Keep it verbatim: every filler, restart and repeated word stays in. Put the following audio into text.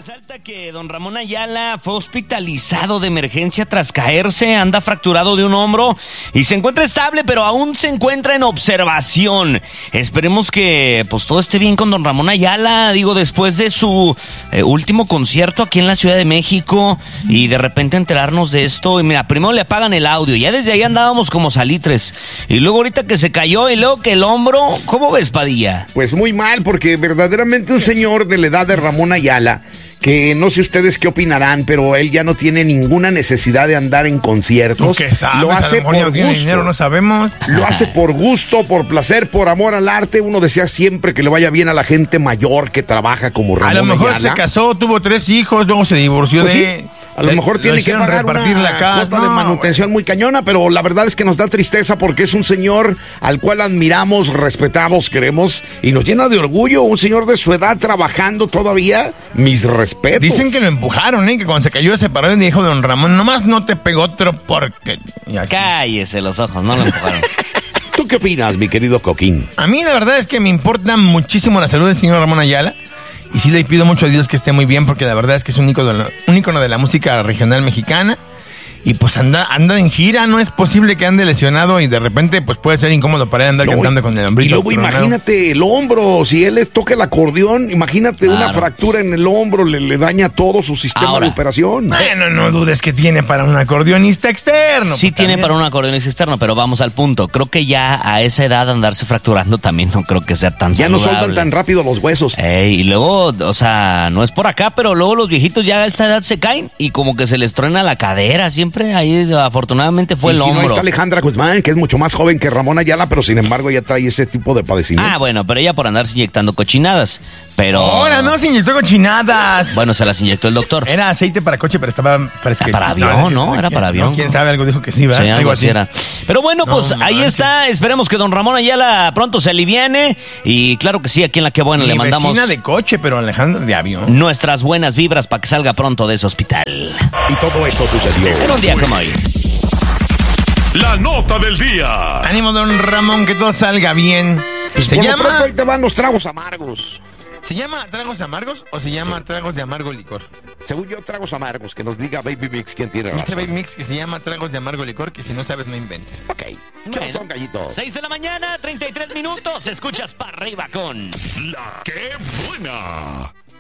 resalta que don Ramón Ayala fue hospitalizado de emergencia tras caerse, anda fracturado de un hombro y se encuentra estable, pero aún se encuentra en observación. Esperemos que pues todo esté bien con don Ramón Ayala, digo, después de su eh, último concierto aquí en la Ciudad de México y de repente enterarnos de esto. Y mira, primero le apagan el audio, ya desde ahí andábamos como salitres. Y luego ahorita que se cayó y luego que el hombro, ¿cómo ves, Padilla? Pues muy mal, porque verdaderamente un señor de la edad de Ramón Ayala, que no sé ustedes qué opinarán, pero él ya no tiene ninguna necesidad de andar en conciertos. ¿Tú qué sabes? Lo hace por no tiene gusto. Dinero, no sabemos. Lo hace por gusto, por placer, por amor al arte. Uno desea siempre que le vaya bien a la gente mayor que trabaja como Ramón A lo mejor Ayala. se casó, tuvo tres hijos, luego se divorció Pues de... sí. A lo mejor le- tiene lo que hicieron pagar repartir una la casa. cuota de No, manutención muy cañona, pero la verdad es que nos da tristeza porque es un señor al cual admiramos, respetamos, queremos y nos llena de orgullo. Un señor de su edad trabajando todavía, mis respetos. Dicen que lo empujaron, ¿eh? Que cuando se cayó se paró y le dijo don Ramón, nomás no te pegó otro porque... Y así. Cállese los ojos, no lo empujaron. ¿Tú qué opinas, mi querido Coquín? A mí la verdad es que me importa muchísimo la salud del señor Ramón Ayala. Y sí le pido mucho a Dios que esté muy bien, porque la verdad es que es un ícono de la, un ícono de la música regional mexicana. Y pues anda, anda en gira, no es posible que ande lesionado y de repente pues puede ser incómodo para él andar No, cantando y- con el hombrito. Y luego coronado. imagínate el hombro, si él le toca el acordeón, imagínate Claro. una fractura en el hombro, le, le daña todo su sistema Ahora. de operación. Bueno, no dudes que tiene para un acordeonista externo. Sí pues, tiene también. para un acordeonista externo, pero vamos al punto. Creo que ya a esa edad andarse fracturando también no creo que sea tan Ya no saludable. soltan tan rápido los huesos. Ey, y luego, o sea, no es por acá, pero luego los viejitos ya a esta edad se caen y como que se les truena la cadera siempre. Ahí afortunadamente fue Y el si no, hombro. está Alejandra Guzmán, que es mucho más joven que Ramón Ayala, pero sin embargo ya trae ese tipo de padecimiento. Ah, bueno, pero ella por andarse inyectando cochinadas. Pero. Ahora no se inyectó cochinadas. Bueno, se las inyectó el doctor. Era aceite para coche, pero estaba... Parece que Para sí. avión, ¿no? Era para avión. No, quién sabe, algo dijo que sí, ¿verdad? Sí, algo así era. Pero bueno, No, pues no ahí manches. está. Esperemos que don Ramón Ayala pronto se aliviane. Y claro que sí, aquí en La Que Buena le Mi mandamos vecina de coche, pero Alejandra de avión. nuestras buenas vibras para que salga pronto de ese hospital. Y todo esto sucedió. En un día como hoy. La nota del día. Ánimo, don Ramón, que todo salga bien. Se Por lo llama... pronto ahí te van los tragos amargos. ¿Se llama tragos amargos o se llama tragos de amargo licor? Según yo, tragos amargos, que nos diga Baby Mix quién tiene Dice razón. Baby Mix que se llama tragos de amargo licor, que si no sabes no inventes. Ok. ¿Qué Bueno. son, gallito? seis de la mañana, treinta y tres minutos. Escuchas para arriba con La que buena.